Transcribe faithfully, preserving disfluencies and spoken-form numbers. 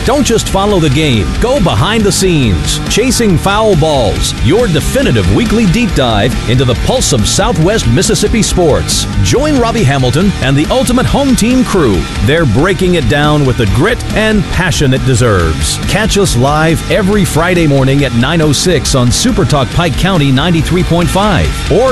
Don't just follow the game, go behind the scenes. Chasing Foul Balls, your definitive weekly deep dive into the pulse of Southwest Mississippi sports. Join Robbie Hamilton and the Ultimate Home Team crew. They're breaking it down with the grit and passion it deserves. Catch us live every Friday morning at nine oh six on Super Talk Pike County ninety-three point five or